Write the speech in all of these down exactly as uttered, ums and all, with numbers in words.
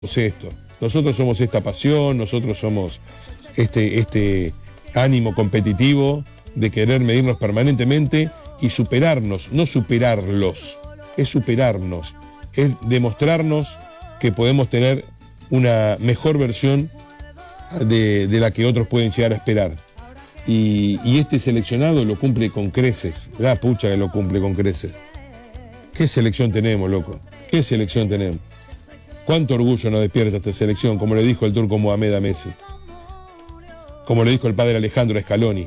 esto. Nosotros somos esta pasión, nosotros somos este, este ánimo competitivo de querer medirnos permanentemente y superarnos, no superarlos, es superarnos, es demostrarnos que podemos tener una mejor versión de, de la que otros pueden llegar a esperar. Y, y este seleccionado lo cumple con creces, la pucha que lo cumple con creces. ¿Qué selección tenemos, loco? ¿Qué selección tenemos? ¿Cuánto orgullo nos despierta esta selección? Como le dijo el turco Mohamed a Messi. Como le dijo el padre Alejandro a Scaloni.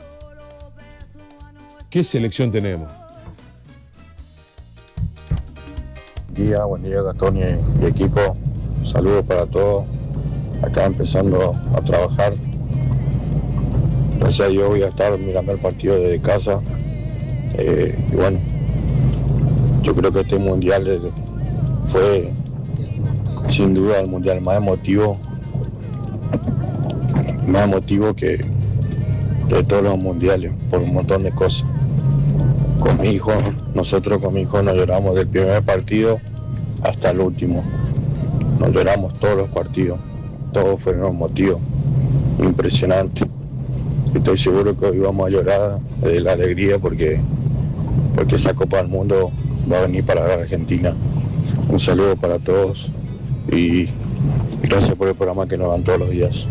¿Qué selección tenemos? Buen día, buen día Gastón y, y equipo. Saludos para todos. Acá empezando a trabajar. Gracias a Dios voy a estar mirando el partido desde casa. Eh, y bueno, yo creo que este mundial fue sin duda el mundial más emotivo, más emotivo que de todos los mundiales, por un montón de cosas. Con mi hijo, nosotros con mi hijo nos lloramos del primer partido hasta el último. Nos lloramos todos los partidos, todos fueron emotivos, impresionantes. Estoy seguro que hoy vamos a llorar de la alegría porque, porque esa Copa del Mundo va a venir para la Argentina. Un saludo para todos y gracias por el programa que nos dan todos los días.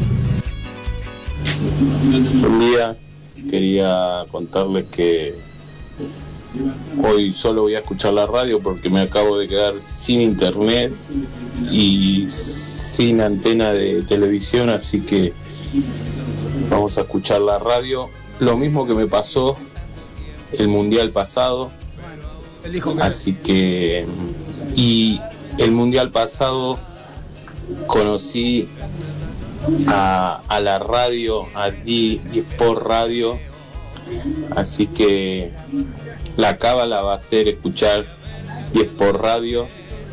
Buen día, quería contarles que hoy solo voy a escuchar la radio porque me acabo de quedar sin internet y sin antena de televisión, así que vamos a escuchar la radio. Lo mismo que me pasó el mundial pasado, así que y el mundial pasado conocí a, a la radio, a D Sport Radio, así que la cábala va a ser escuchar D Sport Radio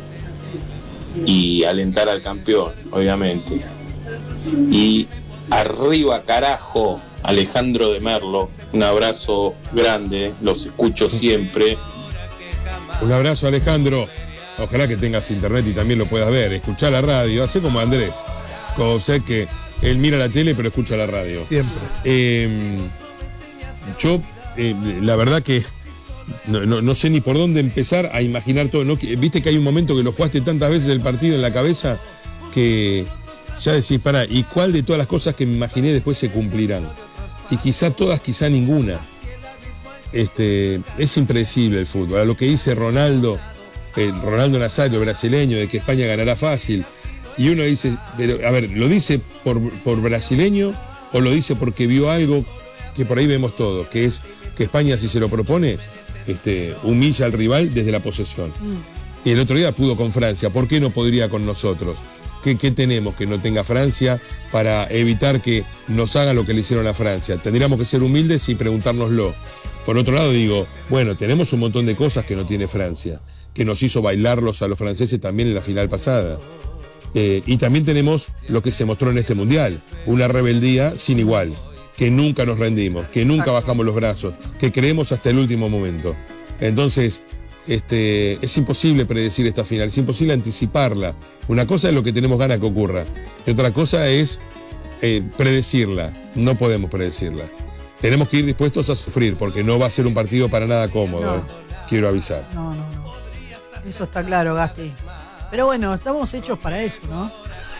y alentar al campeón, obviamente. Y arriba carajo, Alejandro de Merlo, un abrazo grande, los escucho siempre. Un abrazo, Alejandro. Ojalá que tengas internet y también lo puedas ver. Escuchá la radio, hace como Andrés. Como sé que él mira la tele pero escucha la radio. Siempre. Eh, yo, eh, la verdad que no, no, no sé ni por dónde empezar a imaginar todo. ¿No? Viste que hay un momento que lo jugaste tantas veces el partido en la cabeza que ya decís, pará, ¿y cuál de todas las cosas que me imaginé después se cumplirán? Y quizá todas, quizá ninguna. Este, es impredecible el fútbol. A lo que dice Ronaldo, eh, Ronaldo Nazario, brasileño, de que España ganará fácil. Y uno dice, pero, a ver, ¿lo dice por, por brasileño o lo dice porque vio algo que por ahí vemos todos, que es que España, si se lo propone, este, humilla al rival desde la posesión? Mm. Y el otro día pudo con Francia, ¿por qué no podría con nosotros? ¿Qué, ¿Qué tenemos que no tenga Francia para evitar que nos haga lo que le hicieron a Francia? Tendríamos que ser humildes y preguntárnoslo. Por otro lado digo, bueno, tenemos un montón de cosas que no tiene Francia, que nos hizo bailarlos a los franceses también en la final pasada. Eh, y también tenemos lo que se mostró en este mundial, una rebeldía sin igual, que nunca nos rendimos, que nunca bajamos los brazos, que creemos hasta el último momento. Entonces, este, es imposible predecir esta final, es imposible anticiparla. Una cosa es lo que tenemos ganas que ocurra, y otra cosa es eh, predecirla. No podemos predecirla. Tenemos que ir dispuestos a sufrir, porque no va a ser un partido para nada cómodo, no. eh. Quiero avisar. No, no, no. Eso está claro, Gasti. Pero bueno, estamos hechos para eso, ¿no?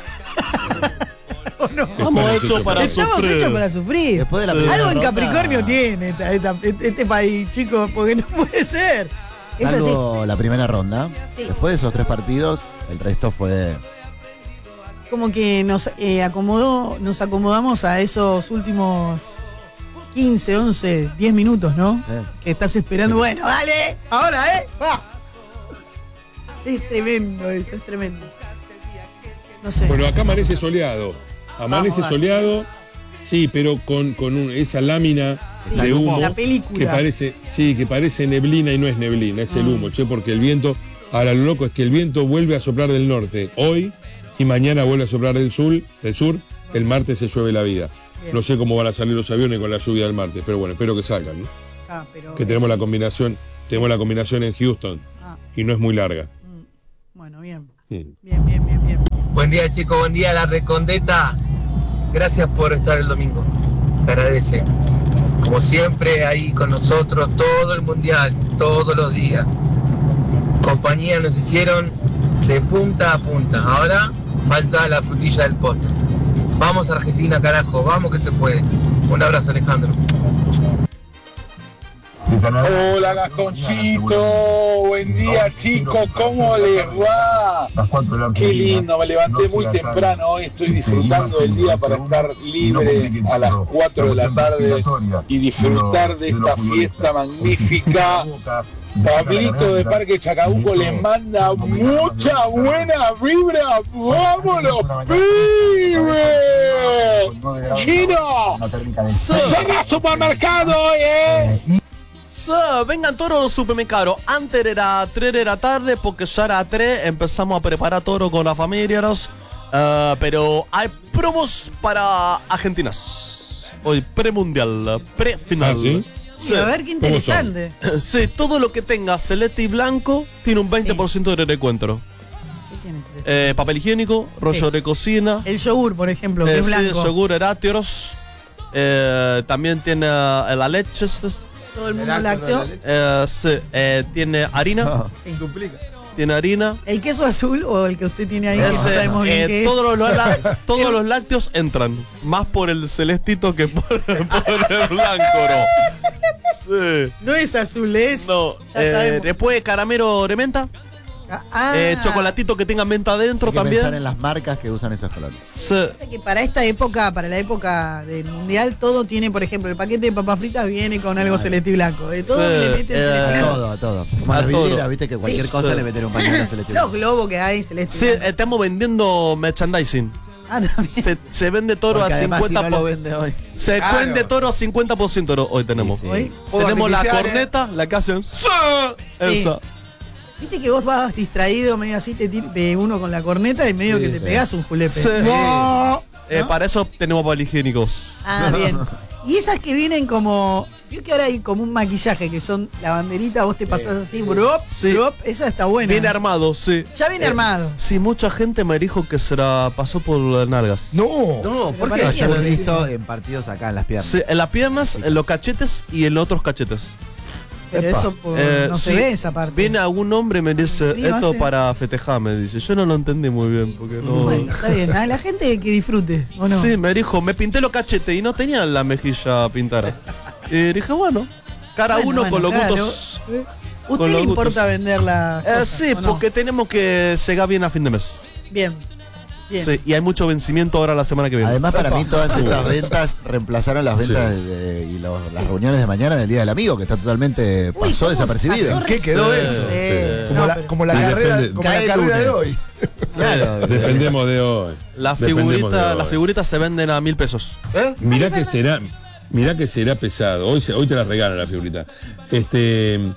¿O no? Estamos hechos para estamos sufrir. hechos para sufrir. Después de la sí. Algo en ronda, Capricornio tiene esta, esta, este país, chicos, porque no puede ser. Salvo la primera ronda. Sí. Después de esos tres partidos, el resto fue... Como que nos eh, acomodó, nos acomodamos a esos últimos quince, once, diez minutos, ¿no? Sí. Que estás esperando. Sí. Bueno, dale, ahora, ¿eh? Va. Es tremendo eso, es tremendo. No sé. Bueno, acá amanece soleado. Amanece Vamos, soleado, sí, pero con, con un, esa lámina sí, de humo. La película. Que parece, sí, que parece neblina y no es neblina, es ah. el humo, che, porque el viento, ahora lo loco es que el viento vuelve a soplar del norte hoy y mañana vuelve a soplar del sur, del sur, el martes se llueve la vida. Bien. No sé cómo van a salir los aviones con la lluvia del martes, pero bueno, espero que salgan, ¿no? Ah, pero que tenemos sí. la combinación, tenemos la combinación en Houston ah. y no es muy larga. Bueno, bien. Sí. Bien, bien, bien, bien. Buen día, chicos, buen día, La Recondeta. Gracias por estar el domingo. Se agradece. Como siempre, ahí con nosotros, todo el mundial, todos los días. Compañía nos hicieron de punta a punta. Ahora falta la frutilla del postre. Vamos Argentina, carajo, vamos que se puede. Un abrazo, Alejandro. Hola Gastoncito, buen día chicos, ¿cómo les va? Qué lindo, me levanté muy temprano hoy, estoy disfrutando del día para estar libre a las cuatro de la tarde y disfrutar de esta fiesta magnífica. Pablito de Parque Chacabuco les manda mucha buena vibra. ¡Vámonos, pibes! ¡Chino! ¡Llega al supermercado hoy, eh! So, vengan todos los supermercados. Antes era tres de la tarde porque ya era tres. Empezamos a preparar todo con las familias. Uh, pero hay promos para argentinas. Hoy premundial, prefinal. ¿Ah, sí? Sí, a ver qué interesante. Sí, todo lo que tenga celeste y blanco tiene un veinte por ciento de descuento. ¿Qué tiene celeste? Eh, papel higiénico, rollo Sí. de cocina. El yogur, por ejemplo, que Eh, es sí, blanco. yogur eráteos. Eh, también tiene eh, la leche. Todo el mundo lácteo. Eh, sí, eh, tiene harina. Sí. Tiene harina. ¿El queso azul o el que usted tiene ahí que no Ese, sabemos bien eh, qué todos, es? los, la- todos los lácteos entran. Más por el celestito que por, por el blanco, ¿no? Sí. No es azul, es. No, Ya eh, sabemos. después caramelo de menta. Ah, Eh, chocolatito que tenga menta adentro Hay que también. pensar en las marcas que usan esos colores. Sí. Pasa que para esta época, para la época del mundial, todo tiene, por ejemplo, el paquete de papas fritas viene con algo celeste y blanco. De todo Sí, que le meten eh, celeste y A blanco. todo, a todo. Como A las todo. vidrieras, viste que cualquier Sí. cosa Sí. le meten un pañuelo celeste. Los globos que hay celeste y Sí, blanco. estamos vendiendo merchandising. Ah, también. Se, se vende toro Porque a además, si cincuenta no lo por vende hoy. Se Claro. vende toro a cincuenta por ciento ¿no? Hoy tenemos. Sí, sí. Hoy, Tenemos la artificiales. corneta, la que hacen. ¡Sí! Sí. Esa. viste que vos vas distraído, medio así, te tir- de uno con la corneta y medio Sí, que te sí. pegás un julepe. Sí. ¡No! Eh, ¿No? para eso tenemos papel higiénicos. Ah, bien. Y esas que vienen como. Vio que ahora hay como un maquillaje que son la banderita, vos te pasás así, brop, Sí. brop, esa está buena. Viene armado, sí. Ya viene Eh, armado. Sí, mucha gente me dijo que se la pasó por las nalgas. No, Pero no, ¿por para qué? mí Yo lo sí, he sí. visto en partidos acá en las piernas. Sí, en las piernas, en los cachetes y en los otros cachetes. Pero Epa. eso por- Eh, no se sí, ve esa parte. Viene algún hombre y me dice, Frío esto hace. para festejar, me dice. Yo no lo entendí muy bien, porque no... Bueno, está bien. A la gente que disfrute, ¿o no? Sí, me dijo, me pinté los cachetes y no tenía la mejilla pintada. Y dije, bueno, cada Bueno, uno bueno, con los claro. gustos. ¿Usted con le los importa gustos. vender la Eh, sí, porque tenemos que llegar bien a fin de mes. Bien. Bien. Sí, y hay mucho vencimiento ahora la semana que viene. Además, para mí, todas estas ventas reemplazaron las ventas de- de- y los- las reuniones de mañana del Día del Amigo, que está totalmente Uy, pasó ¿cómo desapercibido. pasó ¿Qué quedó re- eso? Sí. Como, No, la, pero- como la Y carrera, depende- como la cae el carrera de lunes. hoy. Claro. Dependemos de hoy. Las Dependemos figuritas, de las hoy. figuritas se venden a mil pesos. ¿Eh? Mirá que será, mirá que será pesado. Hoy, se- hoy te la regalan la figurita. Este,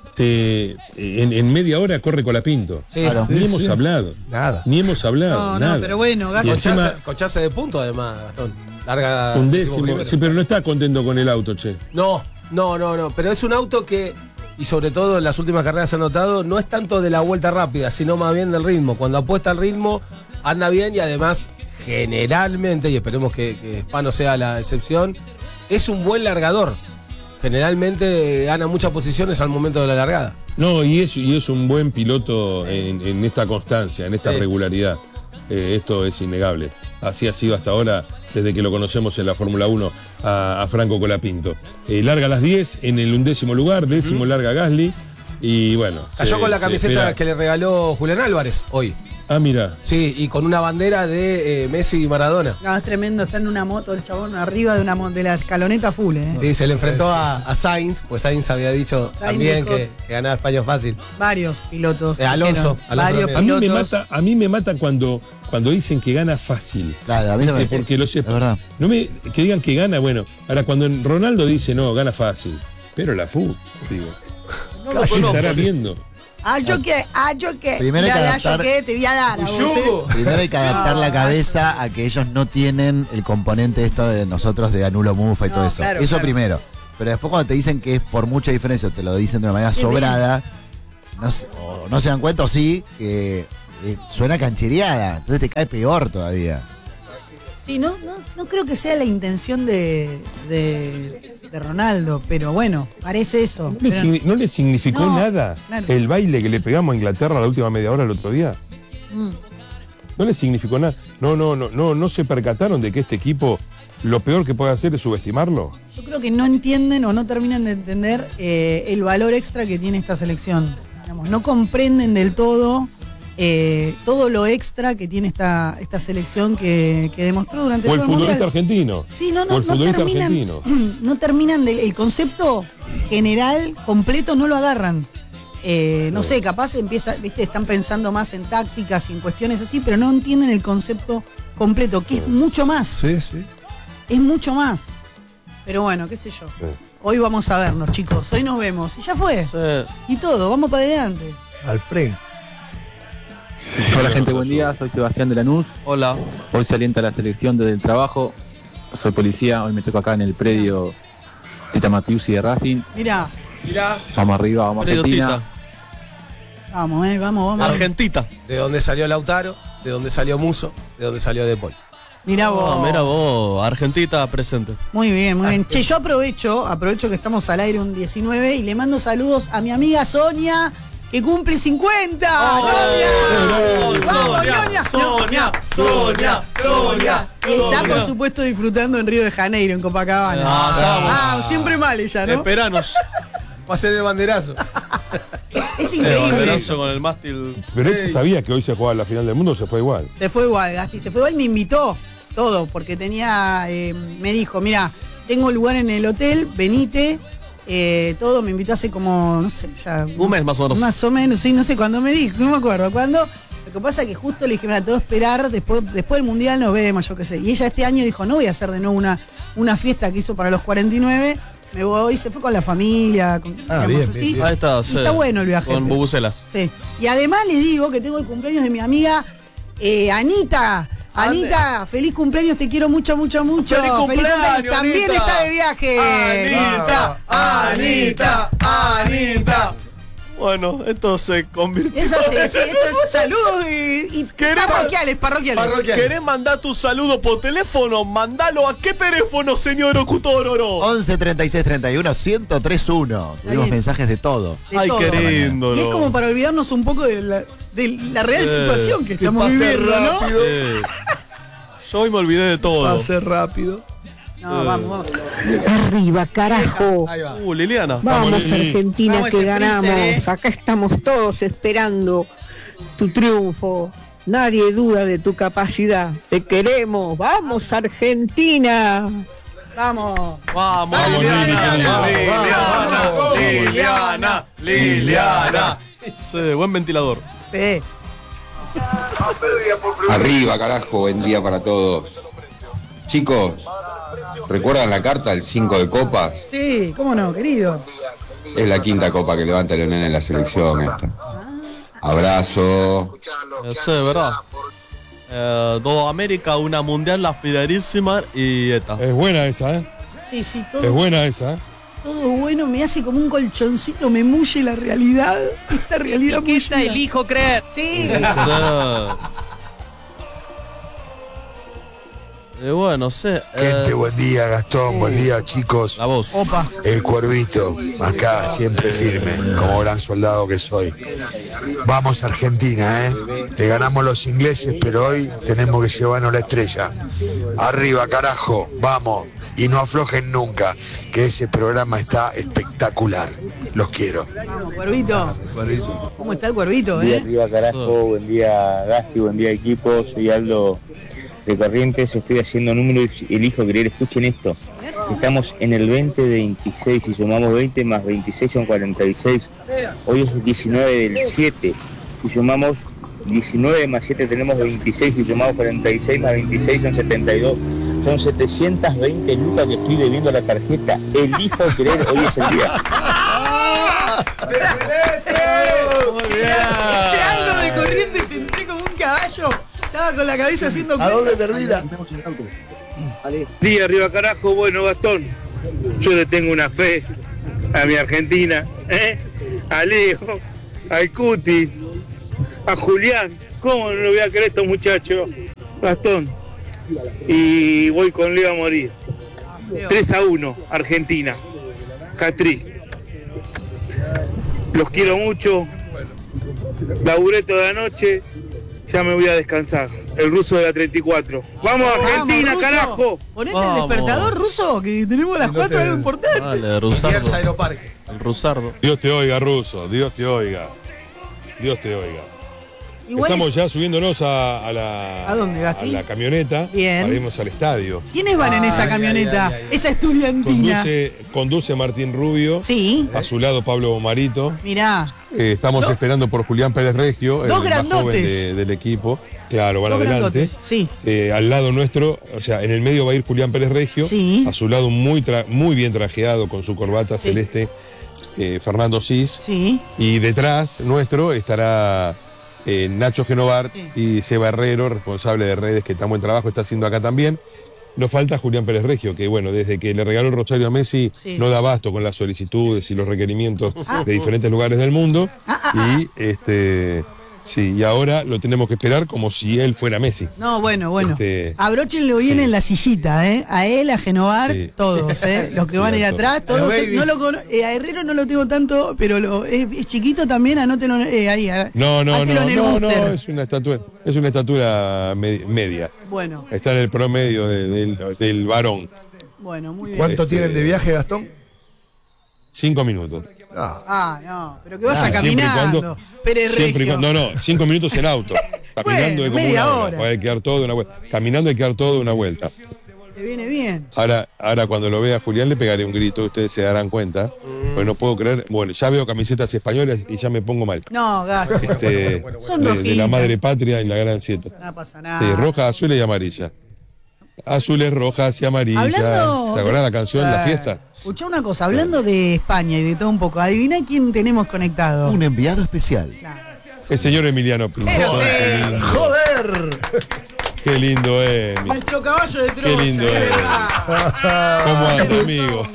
te, en, en media hora corre Colapinto. Sí. Claro. Ni Sí, hemos sí. hablado. Nada. Ni hemos hablado. No, nada. no, pero bueno, Gato. Y encima, Cochaza, cochaza de punto, además, Gastón. Larga. un décimo décimo. primero. Sí, pero no está contento con el auto, che. No, no, no, no. Pero es un auto que, y sobre todo en las últimas carreras se ha notado, no es tanto de la vuelta rápida, sino más bien del ritmo. Cuando apuesta al ritmo, anda bien y además, generalmente, y esperemos que, que Spa no sea la excepción, es un buen largador. Generalmente gana muchas posiciones al momento de la largada. No, y es, y es un buen piloto en, en esta constancia, en esta Sí. regularidad. Eh, esto es innegable. Así ha sido hasta ahora, desde que lo conocemos en la Fórmula uno a, a Franco Colapinto. Eh, larga a las diez en el undécimo lugar, décimo larga Gasly. Y bueno. Cayó se- con la se camiseta espera. que le regaló Julián Álvarez hoy. Ah, mira. Sí, y con una bandera de eh, Messi y Maradona. No, es tremendo, está en una moto el chabón arriba de una mo- de la escaloneta full, ¿eh? Sí, se le enfrentó a, a Sainz, pues Sainz había dicho Sainz también dijo- que, que ganaba España fácil. Varios pilotos. Eh, Alonso, dijeron, Alonso varios también. A mí, me pilotos. mata, a mí me mata cuando, cuando dicen que gana fácil. Claro, a mí no me. ¿Viste? Porque lo sé. Es verdad. No me, que digan que gana, bueno. Ahora, cuando Ronaldo dice no, gana fácil. Pero la pu, digo. No ¿Qué lo conozco. estará viendo? Ah, yo qué, ah, yo qué. Primero hay que Mira, yo adaptar- qué, te voy a dar a vos, ¿eh? Primero hay que adaptar la cabeza a que ellos no tienen el componente esto de nosotros de anulo mufa y No, todo eso. claro, eso claro. primero. Pero después cuando te dicen que es por mucha diferencia, te lo dicen de una manera Qué sobrada, no, se- o no se dan cuenta o sí, que eh, suena canchereada, entonces te cae peor todavía. Sí, no, no, no creo que sea la intención de, de, de Ronaldo, pero bueno, parece eso. ¿No le, pero, signi- no le significó No, nada claro. el baile que le pegamos a Inglaterra la última media hora el otro día? mm, No le significó nada. No, no, no, no, no se percataron de que este equipo lo peor que puede hacer es subestimarlo. yo creo que no entienden o no terminan de entender eh, el valor extra que tiene esta selección. Digamos, no comprenden del todo eh, todo lo extra que tiene esta, esta selección que, que demostró durante O el todo el futbolista mundial. argentino. Sí, no, o no, el no futbolista terminan, argentino. no terminan del el concepto general, completo, no lo agarran. Eh, no sé, capaz empieza, viste, están pensando más en tácticas y en cuestiones así, pero no entienden el concepto completo, que es mucho más. Sí, sí. Es mucho más. Pero bueno, qué sé yo. Sí. Hoy vamos a vernos, chicos. Hoy nos vemos. Y ya fue. Sí. Y todo, vamos para adelante. Al frente. Hola gente, buen día, soy Sebastián de Lanús. Hola. Hoy se alienta la selección desde el trabajo. Soy policía, hoy me toco acá en el predio Tita Matiusi de Racing. Mirá, Mirá, Vamos arriba, vamos a Predio Argentina. Tita. vamos, eh, vamos, vamos. Argentita. de dónde salió Lautaro, de dónde salió Muso, de dónde salió De Paul. Mirá vos. Ah, mira vos, Argentita presente. Muy bien, muy bien. Che, yo aprovecho, aprovecho que estamos al aire un diecinueve y le mando saludos a mi amiga Sonia, que cumple cincuenta. Oh, ¡Sonia! ¡Vamos, Sonia, Sonia! Sonia, Sonia, Sonia, Y está, por Sonia. supuesto, disfrutando en Río de Janeiro, en Copacabana. Ah, ya vamos. Ah, siempre mal ella, ¿no? Esperanos. Va a ser el banderazo. Es El increíble. banderazo con el mástil. Pero ella sabía que hoy se jugaba la final del mundo, se fue igual. Se fue igual, Gasti, se fue igual, me invitó todo, porque tenía, eh, me dijo, mira, tengo lugar en el hotel, venite, eh, todo, me invitó hace como, no sé, ya. Un mes más o menos. Más o menos, sí, no sé cuándo me dijo, no me acuerdo cuándo. Lo que pasa es que justo le dije, mira, te voy a esperar, después, después del mundial nos vemos, yo qué sé. Y ella este año dijo, no voy a hacer de nuevo una, una fiesta que hizo para los cuarenta y nueve, me voy, se fue con la familia, con, digamos bien, así. bien, bien. Ahí está, Y sí. está bueno el viaje. Con bubucelas. Sí. Y además les digo que tengo el cumpleaños de mi amiga eh, Anita. Anita, feliz cumpleaños, te quiero mucho, mucho, mucho. ¡Feliz cumpleaños, También Anita! está de viaje. Anita, Anita, Anita. Bueno, esto se convirtió. Eso sí, sí, esto es saludos y, y ¿Querés- parroquiales, parroquiales. ¿Querés mandar tu saludo por teléfono? Mandalo a qué teléfono, señor Ocutor Oro. once treinta y seis treinta y uno ciento tres uno. Tuvimos bien. mensajes de todo. De Ay, todo. qué lindo. Y es no. como para olvidarnos un poco de la, de la real Sí. situación que Que estamos pase viviendo, ¿no? rápido. Sí. Yo hoy me olvidé de Va todo. a ser rápido. No, vamos, vamos. Arriba, carajo. Ahí va. Uh, Liliana. Vamos, Lili. Argentina, Vamos, que ese ganamos. freezer, ¿eh? Acá estamos todos esperando tu triunfo. Nadie duda de tu capacidad. Te queremos. Vamos, Argentina. Vamos. Vamos, Vamos, Liliana. Liliana. Liliana. Liliana. Liliana. Sí, buen ventilador. Sí. Arriba, carajo, buen día para todos. Chicos, ¿recuerdan la carta del cinco de copas? Sí, cómo no, querido. Es la quinta copa que levanta Leonel en la selección esta. Abrazo. Eh, Sí, verdad. Eh, dos América, una mundial, la fiderísima y esta. Es buena esa, ¿eh? Sí, sí, Es todo, buena esa, ¿eh? todo bueno, me hace como un colchoncito, me mulle la realidad. Esta realidad muy elijo creer. Sí. Sí. Y bueno, sé. Gente, eh, buen día, Gastón, buen día, chicos. La voz. Opa. El Cuervito, acá, siempre firme, como gran soldado que soy. Vamos, Argentina, ¿eh? Le ganamos los ingleses, pero hoy tenemos que llevarnos la estrella. Arriba, carajo, vamos. Y no aflojen nunca, que ese programa está espectacular. Los quiero. Vamos, Cuervito. ¿Cómo está el Cuervito, Buen día, eh? arriba, carajo. Buen día, Gasti. Buen día, equipo. Soy Aldo de Corrientes. Estoy haciendo números y elijo creer. Escuchen esto. Estamos en el veinte de veintiséis. Si sumamos veinte más veintiséis son cuarenta y seis. Hoy es diecinueve del siete. Si sumamos diecinueve más siete tenemos veintiséis. Si sumamos cuarenta y seis más veintiséis son setenta y dos. Son setecientas veinte lucas que estoy debiendo a la tarjeta. Elijo creer. Hoy es el día. Muy bien. Este Aldo de Corrientes entré como un caballo. Estaba con la cabeza haciendo. ¿A dónde termina? Sí, arriba, carajo. Bueno, Gastón, yo le tengo una fe a mi Argentina, ¿eh? A Leo, al Cuti, a Julián, ¿cómo no lo voy a querer a estos muchachos? Gastón. Y voy con Leo a morir. tres a uno, Argentina. Catri. Los quiero mucho. Laburé toda la noche. Ya me voy a descansar. El ruso de la treinta y cuatro. ¡Vamos, Argentina, Vamos, carajo! Ponete el despertador ruso, que tenemos las cuatro, algo importante. Dale, Rusardo. El Rusardo. Dios te oiga, Ruso, Dios te oiga. Dios te oiga. Igual Estamos es- ya subiéndonos a, a la, ¿A dónde, Gasti? a la camioneta Bien. para irnos al estadio. ¿Quiénes van en esa Ay, camioneta? ay, ay, ay. Esa estudiantina. Conduce, conduce Martín Rubio. Sí. A su lado Pablo Bomarito. Mirá. Eh, estamos Dos- esperando por Julián Pérez Regio, el Dos más joven grandotes. de- del equipo. Claro, van Dos adelante. grandotes, sí. Eh, al lado nuestro, o sea, en el medio va a ir Julián Pérez Regio. Sí. A su lado muy, tra- muy bien trajeado con su corbata celeste, eh, Fernando Cis. Sí. Y detrás nuestro estará eh, Nacho Genovar y Seba Herrero, responsable de redes, que tan buen trabajo está haciendo acá también. Nos falta Julián Pérez Regio, que bueno, desde que le regaló el Rosario a Messi, Sí. no da abasto con las solicitudes y los requerimientos Ah. de diferentes lugares del mundo. Y este sí, y ahora lo tenemos que esperar como si él fuera Messi. No, bueno, bueno. Este, Abróchenlo bien en la sillita, ¿eh? A él, a Genovar, Sí. todos, ¿eh? Los que Sí, van a ir a atrás, todos. todos. Los eh, No lo cono- eh, a Herrero no lo tengo tanto, pero lo, es, es chiquito también, anótelo eh, ahí. a- No, no, átelo no, en el no, no, booster. es una estatura, es una estatura me- media. Bueno, Está en el promedio de- del, del varón. bueno, muy bien. ¿Cuánto Este, tienen de viaje, Gastón? Cinco minutos. Ah, no, pero que vaya Ah, siempre y caminando. cuando- Pérez Siempre y Regio. cuando, no, no, cinco minutos en auto. Caminando Bueno, es como media una hora. hora. Hay que dar todo de una vuelta. Caminando hay que dar todo de una vuelta. Te viene bien. Ahora, ahora cuando lo vea Julián le pegaré un grito, ustedes se darán cuenta. Pues no puedo creer. Bueno, ya veo camisetas españolas y ya me pongo mal. No, gato. Este, Son de, de la rojitas. madre patria y la gran siete. No pasa nada. Sí, roja, azules y amarilla. Azules, rojas y amarillas. Hablando ¿Te acordás la canción La Ah, Fiesta? Escuchá una cosa, hablando de España y de todo un poco, adivina quién tenemos conectado. Un enviado especial. El señor Emiliano Pinzón. Qué lindo. ¡Joder! Qué lindo es. mi- Nuestro caballo de Troya. Qué lindo es. ¿Cómo anda, amigo?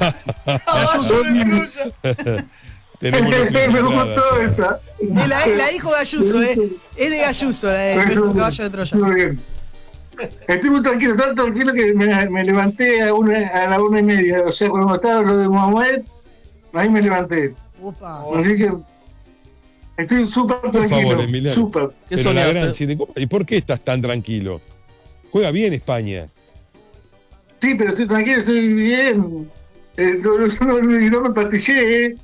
Tenemos noticias Me claras. gustó esa. Es la, es la hijo de Ayuso, ¿eh? Es de Ayuso, la de nuestro caballo de Troya. Muy bien. Estoy muy tranquilo, tan tranquilo que me, me levanté a, una, a la una y media. O sea, cuando estaba lo de Mohamed, ahí me levanté. Upa. Así que estoy súper Por tranquilo. favor, Emiliano. Súper. Pero la gran siete copas. ¿Y por qué estás tan tranquilo? Juega bien España. Sí, pero estoy tranquilo, estoy bien. Eh, no, no, no, no me pasillé, ¿eh?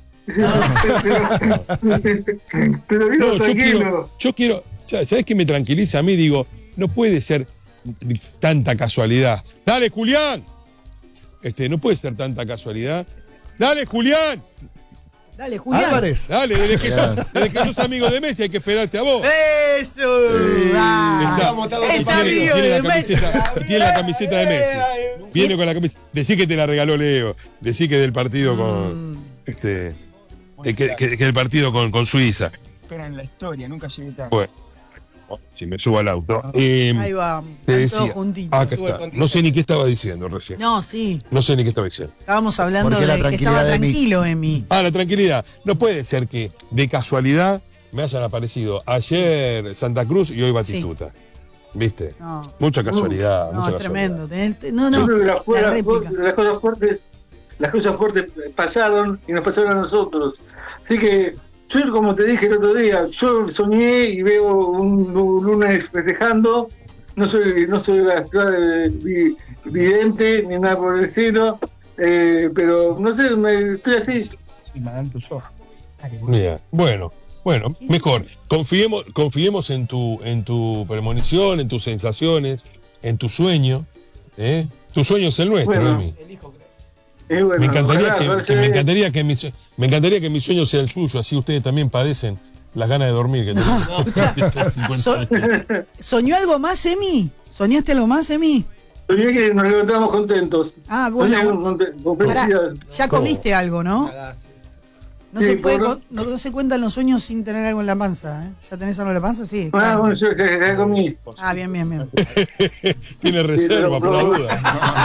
Pero digo, No, yo tranquilo. quiero, yo quiero, ¿sabes qué me tranquiliza a mí? Digo, no puede ser tanta casualidad. Dale, Julián. Este, no puede ser tanta casualidad. Dale, Julián. Dale, Julián. Álvarez. Dale, desde que, sos, desde que sos amigo de Messi hay que esperarte a vos. ¡Eso! Ah, Está- es y tiene, amigo tiene de la Messi. camiseta, y tiene la camiseta de Messi. Viene con la camiseta. Decí que te la regaló Leo. Decí que del partido con. Este, que, que, que del partido con, con Suiza. Espera en la historia, nunca llegué tarde. Bueno, si me subo al auto. Eh, Ahí va, te están todos decía. juntitos. Acá está. No sé ni qué estaba diciendo recién. No, sí. No sé ni qué estaba diciendo. Estábamos hablando ¿Por qué de la que estaba tranquilidad de Emi? tranquilo, Emi. Ah, la tranquilidad. No puede ser que de casualidad me hayan aparecido ayer Santa Cruz y hoy Batistuta. ¿Viste? No. Mucha casualidad. No, mucha es casualidad. tremendo. Tener- no, no. Yo creo que las, la las- réplica. las cosas fuertes, las cosas fuertes pasaron y nos pasaron a nosotros. Así que yo, como te dije el otro día, yo soñé y veo un, un lunes festejando. No soy, no soy la- la- vi- vidente ni nada por el estilo, eh, pero no sé, me, estoy así. Sí, Madame Tussauds. Mira, bueno, bueno, mejor. Confiemos, confiemos en tu, en tu premonición, en tus sensaciones, en tu sueño. ¿eh? Tu sueño es el nuestro, Bueno, Emi. Eh, bueno, Me encantaría, ojalá, que, ojalá que se- me, encantaría que mi, sue- me encantaría que mi sueño sea el suyo, así ustedes también padecen las ganas de dormir que tenemos. cincuenta So- años. ¿Soñó algo más, Emi? ¿Soñaste algo más, Emi? Soñé que nos levantamos contentos. Ah, bueno. Soñé con- con- con Pará, felicidad. ya comiste algo, ¿no? No, Sí, se puede por- con- no, no se cuentan los sueños sin tener algo en la panza, ¿eh? ¿Ya tenés algo en la panza? Sí. Ah, claro. bueno, yo ya, ya comí. Ah, bien, bien, bien. Tiene reserva por la duda.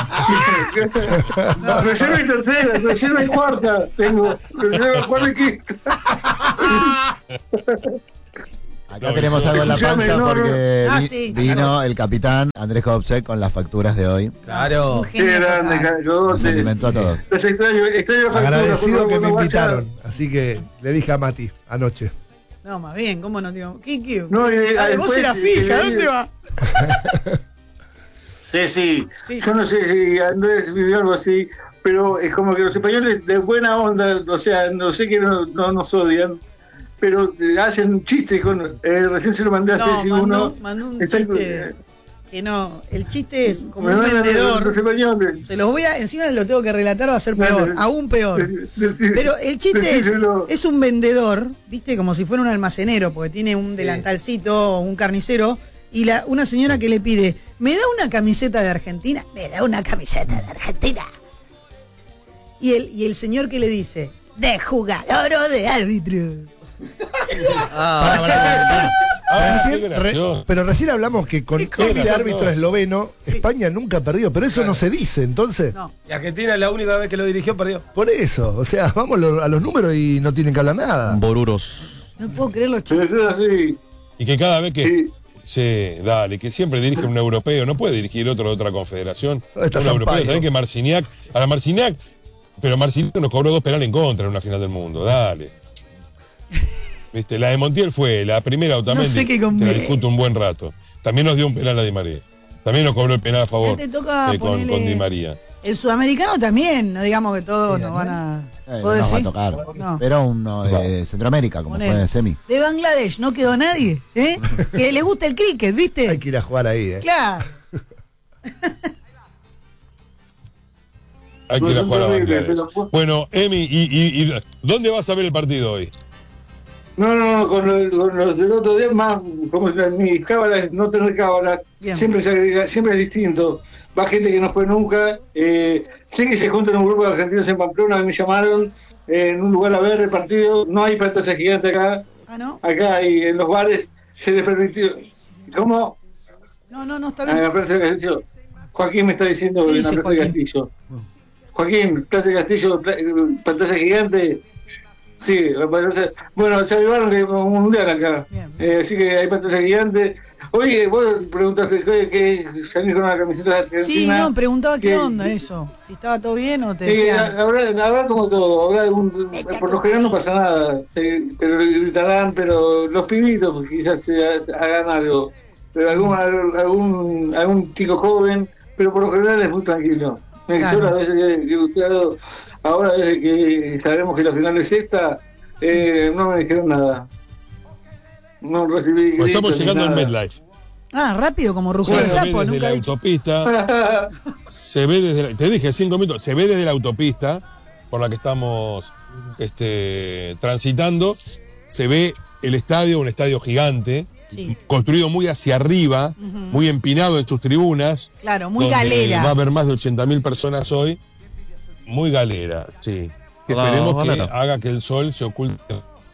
No, reserva y tercera, reserva y cuarta. Tengo reserva cuarta y quinta. Acá No, tenemos no, algo en la escuchame, panza no, no. porque Ah, vi- sí, vino claro. el capitán Andrés Kopsek con las facturas de hoy. Claro. Un Qué genio grande, total. Carlos. Nos alimentó a todos. Los extraño, extraño las facturas, Agradecido por que favor, me no vaya- invitaron. Así que le dije a Mati anoche. No, más bien, ¿cómo no digo? ¿Qué, qué? No, y, Ah, eh, vos después, eras eh, fija, eh, ¿dónde va? Sí, sí, Sí. yo no sé si Andrés vivió algo así, pero es como que los españoles de buena onda, o sea, no sé que no, no nos odian, pero eh, hacen chistes con. Eh, recién se lo mandé a No, Ceci mandó, uno. mandó un Está- chiste que no. El chiste es como Me un van a- vendedor. Los españoles. Se los voy a. Encima lo tengo que relatar, va a ser peor, Dale. aún peor. Pero el chiste es, Decíselo. es un vendedor, viste, como si fuera un almacenero, porque tiene un delantalcito, un carnicero, y la, una señora que le pide, ¿me da una camiseta de Argentina? Me da una camiseta de Argentina. Y el, y el señor que le dice, ¿de jugador o de árbitro? Pará, pará, pará. Ah, Recién- qué re- gracioso. pero recién hablamos que con Qué este gracioso. árbitro esloveno, España nunca perdió, pero eso no se dice, entonces. No. Y Argentina la única vez que lo dirigió perdió. Por eso, o sea, vamos lo- a los números y no tienen que hablar nada. Boruros. No puedo creer los Pero chistes. eso es así. Y que cada vez que. Sí. Sí, dale, que siempre dirige un europeo, no puede dirigir otro de otra confederación. ¿Dónde está Un europeo, Sampaio? ¿sabés que Marciniak? A la Marciniak, pero Marciniak nos cobró dos penales en contra en una final del mundo, dale. Viste, la de Montiel fue la primera Otamendi, No sé qué te la conviene. discuto un buen rato. También nos dio un penal a Di María. También nos cobró el penal a favor Ya te toca eh, con, ponerle- con Di María. El sudamericano también, no digamos que todos nos van a. Eh, no ¿Vos nos va a decís? tocar. No. Pero uno de Centroamérica, como Ponele. fue Semi. De Bangladesh no quedó nadie, ¿eh? Que le gusta el cricket, ¿viste? Hay que ir a jugar ahí, ¿eh? Claro. Hay que No, ir a son jugar a terribles, Bangladesh. pero- Bueno, Emi, y, y- y- ¿dónde vas a ver el partido hoy? No, no, no, con, los- con los del otro día más, como si mi cábala es no tener cábala, Bien. siempre se agrega, siempre es distinto. Va gente que no fue nunca. Eh, sé que se juntan un grupo de argentinos en Pamplona, me llamaron eh, en un lugar a ver el partido. No hay pantalla gigante acá. Ah, ¿no? Acá y en los bares se les permitió. ¿Cómo? No, no, no está Ah, bien. me parece que Castillo. Joaquín me está diciendo ¿Qué en dice la Plaza de Joaquín? Castillo. Joaquín, Plaza de Castillo, pla- eh, pantalla gigante. Sí, me parece- bueno, se avivaron que un mundial acá. Bien, Eh, así que hay pantalla gigante. Oye, vos preguntaste que, que salís con una camiseta de Argentina. Sí, no, preguntaba qué que- onda eso. Si estaba todo bien o te Sí, decían. habrá, habrá como todo, habrá algún- por lo general no pasa nada, eh, pero gritarán, pero los pibitos pues, quizás se hagan algo, pero algún, algún, algún chico joven, pero por lo general es muy tranquilo. Eh, Claro. Yo las veces que, que usted ha dado, ahora desde que sabemos que la final es esta, eh, no me dijeron nada. No recibí Pues estamos gritos ni llegando al nada. MetLife. Ah, rápido como rugido Se de ve sapo, desde nunca la he dicho. autopista, se ve desde la- te dije cinco minutos, se ve desde la autopista por la que estamos este, transitando, se ve el estadio, un estadio gigante, Sí, construido muy hacia arriba, Ujú. muy empinado en sus tribunas. claro, muy donde galera. Va a haber más de ochenta mil personas hoy. Muy galera, sí. Que Hola, esperemos que galera. haga que el sol se oculte.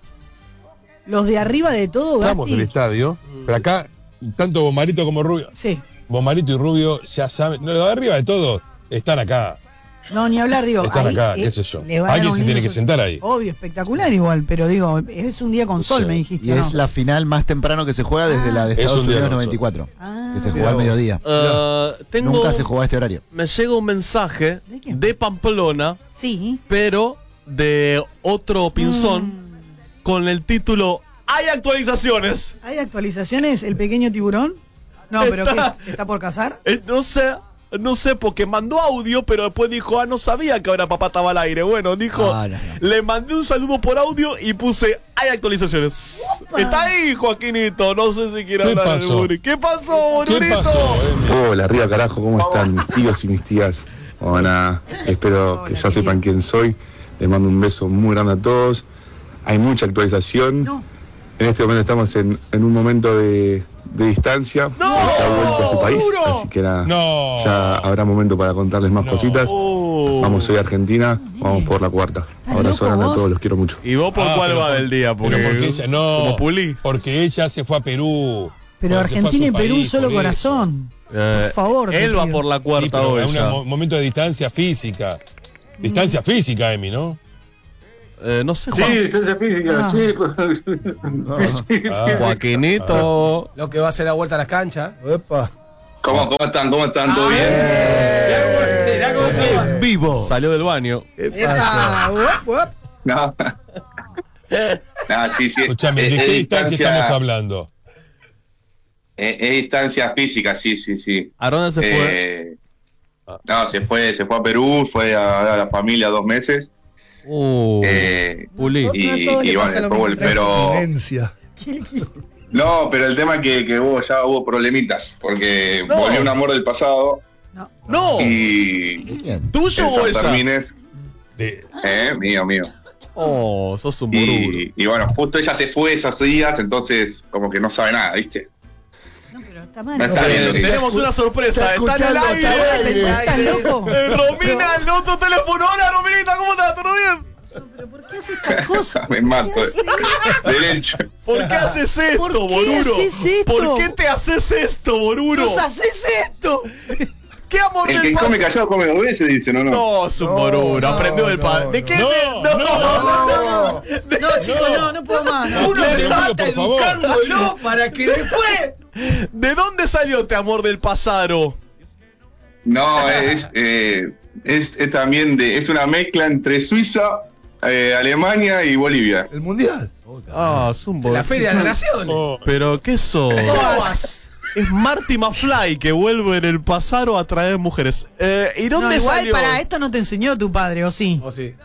Los de arriba de todo, Estamos en el Gasti. estadio, pero acá, tanto Bomarito como Rubio, Sí. Bomarito y Rubio ya saben, no, los de arriba de todos están acá. No, ni hablar, digo. Están ahí, acá, eh, qué sé yo. le va a dar Alguien un se tiene lindo que so- sentar ahí. Obvio, espectacular igual, pero digo, es un día con sol, Sí. me dijiste, Y ¿no? es la final más temprano que se juega desde la de Es Estados un día Unidos con noventa y cuatro. Ah. Que se Mirá jugó al vos. mediodía. Eh, tengo, Nunca se jugó a este horario. Me llega un mensaje ¿De quién? de Pamplona, Sí. pero de otro pinzón Mm. con el título "Hay actualizaciones". ¿Hay actualizaciones? ¿El pequeño tiburón? No, pero Está- ¿qué? ¿Se está por casar? Eh, no sé, no sé, porque mandó audio, pero después dijo, ah, no sabía que ahora papá estaba al aire. Bueno, dijo, Ah, no, no. le mandé un saludo por audio y puse, hay actualizaciones. Está ahí, Joaquinito, no sé si quiere ¿Qué hablar el pasó? Buri. ¿Qué pasó, ¿Qué Bonurito? pasó, Emi? Hola, arriba carajo, ¿cómo están mis tíos y mis tías? Hola, espero que ya sepan quién soy. Les mando un beso muy grande a todos. Hay mucha actualización. No. En este momento estamos en, en un momento de, de distancia. ¡No! Él se ha vuelto a su país, ¡Duro! así que nada, No. ya habrá momento para contarles más No. cositas. Oh. Vamos, soy Argentina, vamos por la cuarta. Abrazo loco grande a vos? todos, los quiero mucho. ¿Y vos por Ah, cuál pero va por- del día? Porque, pero porque ella no. Como Pulí. Porque ella se fue a Perú. Pero Porque se fue a Argentina y su Perú, país, solo por eso. corazón. Eh, Por favor, te Él va pido. por la Sí, cuarta pero hoy es ya. un mo- momento de distancia física. Distancia física, Emi, ¿no? Eh, no sé, Sí, Juan. ciencia física, Ah. sí. Pues. Ah, Joaquinito. Lo que va a hacer la vuelta a las canchas. Epa. ¿Cómo, cómo están? ¿Cómo están? ¿Todo bien? Mirá cómo se va. En vivo. Salió del baño. ¿Qué pasa? Ah, uop, uop. No. No, sí, sí. Escuchame, ¿de Es- qué es distancia estamos hablando? Es, es distancia física, sí, sí, sí. ¿A dónde se fue? Eh, no, se fue, se fue a Perú, fue a, a la familia dos meses. Uh, Eh, Uli. No, y, no a todos y le bueno, pasa lo después mismo, vol- pero Abstinencia. no, pero el tema es que, que hubo, ya hubo problemitas, porque No. volvió un amor del pasado No. y ¿De quién? ¿Tuyo en o San esa? Fermines, De, eh, mío, mío. Oh, sos un bururo. Y, y bueno, justo ella se fue esos días, entonces como que no sabe nada, ¿viste? No, pero está mal. No está Eh, bien lo que tenemos una sorpresa. Está Está en el escuchando, aire. está al aire. ¿Estás loco? Eh, Romina, el otro teléfono. Hola, Rominita, ¿cómo estás? ¿Todo bien? ¿Pero por qué haces estas cosas? Me mato. ¿Qué haces? Derecho. ¿Por qué haces esto, ¿Por qué Boruro? haces esto? ¿Por qué te haces esto, Boruro? ¡Nos haces esto! ¿Qué amor El del que come pasado? callado come dos veces, dicen, ¿o no? No, es un No, Boruro. no, Aprendió del no, padre. ¿De no. qué? No, de- no, No, no, no. No, chicos, no, no puedo más. no. Uno No, se no, mata por favor. educándolo para que después. ¿De dónde salió este amor del pasado? No, es, eh, es, es también de, es una mezcla entre Suiza, eh, Alemania y Bolivia. El mundial. Ah, es un Boruro. La Feria de las Naciones. oh, ¿Pero qué sos? Boas. Es Marty McFly que vuelve en el pasado a traer mujeres. Eh, ¿Y No, dónde igual salió? para esto no te enseñó tu padre, ¿o sí? ¿O sí?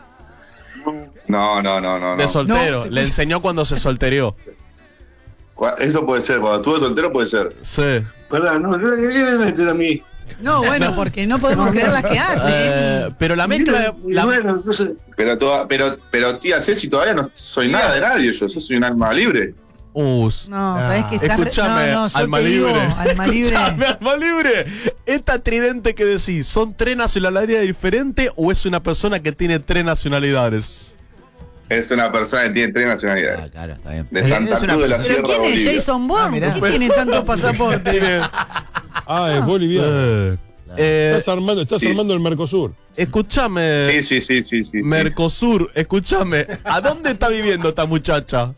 No, no, no, no. De no. soltero. No, se Le escucha. enseñó cuando se solterió. Cua- Eso puede ser, cuando estuve soltero puede ser. Sí. Pará, no, ¿qué me meten a mí? No, bueno, porque no podemos creer las que hace. Eh, Emi. pero la mezcla. Y la- bueno, entonces, Pero, toda, pero, pero tía Ceci, todavía no soy nada de nadie, yo, yo soy un alma libre. Uh, No, sabes que estás. re- Escúchame, no, no, yo alma te digo, libre. alma libre. Escúchame, alma libre. ¿Esta tridente que decís, son tres nacionalidades diferentes o es una persona que tiene tres nacionalidades? Es una persona que tiene tres nacionalidades. Ah, claro, está bien. De Es- Santa es una Cruz de la persona- ¿Pero Sierra, quién es Bolivia. Jason Bourne? Ah, mirá. ¿Por qué tiene tantos pasaportes? Tiene- ah, es boliviano. Eh, eh, Estás armando, estás sí. armando el Mercosur. escúchame, Sí, sí, sí, sí, sí. sí. Mercosur, escúchame. ¿A dónde está viviendo esta muchacha?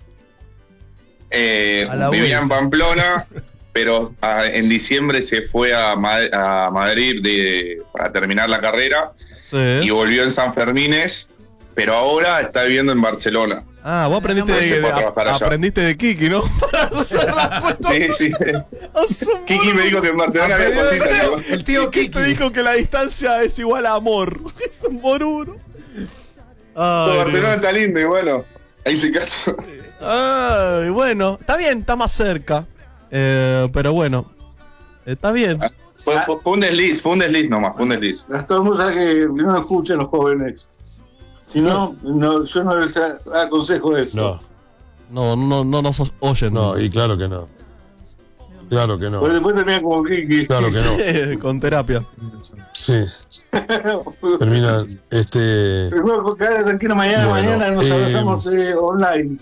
Eh, A la vivía vuelta. en Pamplona, pero ah, en diciembre se fue a, Ma- a Madrid de- para terminar la carrera y Sí. volvió en San Fermines, pero ahora está viviendo en Barcelona. Ah, vos aprendiste No, de, se fue a de- trabajar allá. aprendiste de Kiki, ¿no? Para hacer la cuenta. Sí, sí. Sos un Kiki me dijo que en Barcelona había Aprendió de cositas. Teo. ¿no? El tío Kiki te Kiki. dijo que la distancia es igual a amor. Es un boruro. Todo Ay, Barcelona Dios. está lindo y bueno, ahí se casó. Ay, bueno, está bien, está más cerca. Eh, pero bueno, está bien. Fue, fue- fue un desliz, fue un desliz nomás, fue un desliz. Gastón, vos sabés que no lo escuchen los jóvenes. Si no, no, yo no les aconsejo eso. No, No, no, no nos oyen. no, y claro que no. Claro que no. Pues después terminan como Kiki. Claro que no. Con terapia. Sí, termina este. Luego, quedate tranquilo, mañana, Bueno, mañana nos eh, abrazamos eh, online.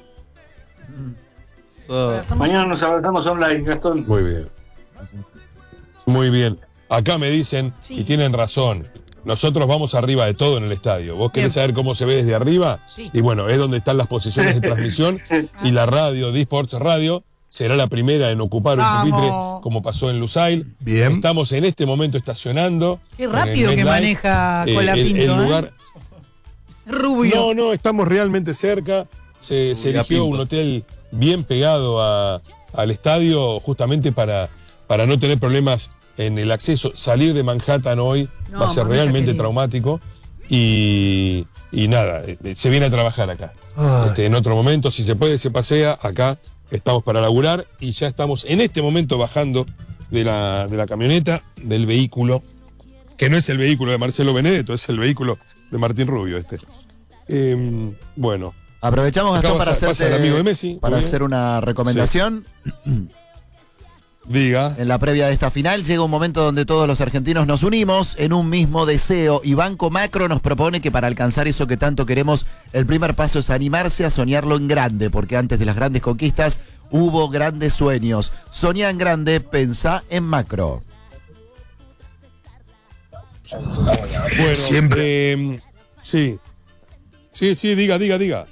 So, Mañana nos abrazamos online, Gastón. Muy bien. Muy bien. Acá me dicen, Sí. y tienen razón, nosotros vamos arriba de todo en el estadio. ¿Vos querés Bien. saber cómo se ve desde arriba? Sí. Y bueno, es donde están las posiciones de transmisión y la radio, D-Sports Radio, será la primera en ocupar un Vamos. pupitre como pasó en Lusail. Bien. Estamos en este momento estacionando. Qué en el rápido que MetLife. maneja Eh, Colapinto, el, el ¿eh? lugar, Rubio. No, no, estamos realmente cerca. Se, se eligió Pinto. un hotel bien pegado a- al estadio justamente para, para no tener problemas en el acceso. Salir de Manhattan hoy No, va a ser mamita realmente querida. traumático y, y nada, eh, eh, se viene a trabajar acá. Ay. Este, en otro momento, si se puede, se pasea. Acá estamos para laburar y ya estamos en este momento bajando de la, de la camioneta, del vehículo, que no es el vehículo de Marcelo Benedetto, es el vehículo de Martín Rubio. Este. Em, bueno. Aprovechamos, Acá Gastón, para, pasa- pasa el hacerte- amigo de Messi, para muy bien. hacer una recomendación. Diga. En la previa de esta final llega un momento donde todos los argentinos nos unimos en un mismo deseo y Banco Macro nos propone que para alcanzar eso que tanto queremos, el primer paso es animarse a soñarlo en grande, porque antes de las grandes conquistas hubo grandes sueños. Soñá en grande, pensá en macro. Bueno, Siempre. em, sí. Sí, sí, diga, diga, diga.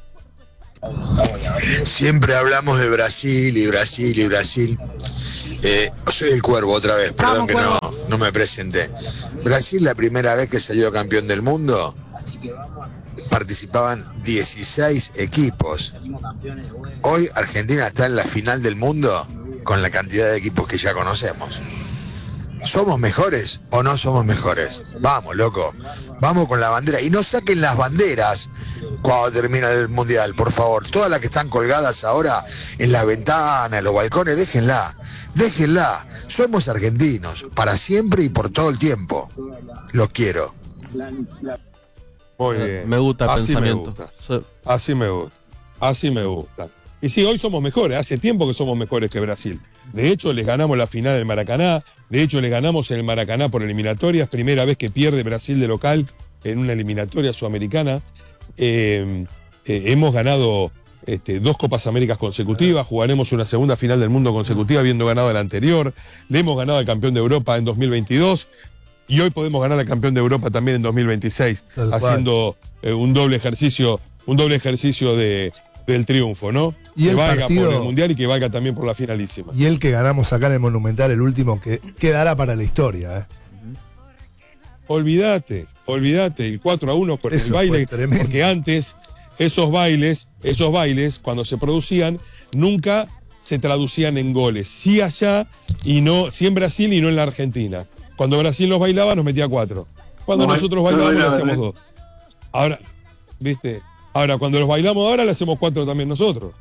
Siempre hablamos de Brasil y Brasil y Brasil. Eh, soy el Cuervo otra vez, perdón que no, no me presenté. Brasil, la primera vez que salió campeón del mundo, participaban dieciséis equipos. Hoy Argentina está en la final del mundo con la cantidad de equipos que ya conocemos. ¿Somos mejores o no somos mejores? Vamos, loco. Vamos con la bandera. Y no saquen las banderas cuando termina el mundial, por favor. Todas las que están colgadas ahora en las ventanas, en los balcones, déjenla. Déjenla. Somos argentinos, para siempre y por todo el tiempo. Los quiero. Muy bien. Me gusta el Así pensamiento. Me gusta. Sí. Así me gusta. Así me gusta. Y sí, hoy somos mejores. Hace tiempo que somos mejores que Brasil. De hecho, les ganamos la final del Maracaná. De hecho, les ganamos en el Maracaná por eliminatorias. Primera vez que pierde Brasil de local en una eliminatoria sudamericana. Eh, eh, hemos ganado este, dos Copas Américas consecutivas. Jugaremos una segunda final del mundo consecutiva, habiendo ganado la anterior. Le hemos ganado al campeón de Europa en dos mil veintidós. Y hoy podemos ganar al campeón de Europa también en dos mil veintiséis, Tal haciendo eh, un doble ejercicio, un doble ejercicio de, del triunfo, ¿no? Y que el valga partido, por el Mundial y que valga también por la finalísima. Y el que ganamos acá en el Monumental, el último, que quedará para la historia. ¿eh? Olvídate, olvídate, el cuatro a uno con el baile, porque antes esos bailes, esos bailes, cuando se producían, nunca se traducían en goles. Sí allá, y no, sí en Brasil y no en la Argentina. Cuando Brasil los bailaba, nos metía cuatro. Cuando No, nosotros no bailábamos, le bailaba, hacíamos ¿eh? dos. Ahora, ¿viste? Ahora, cuando los bailamos ahora, le hacemos cuatro también nosotros.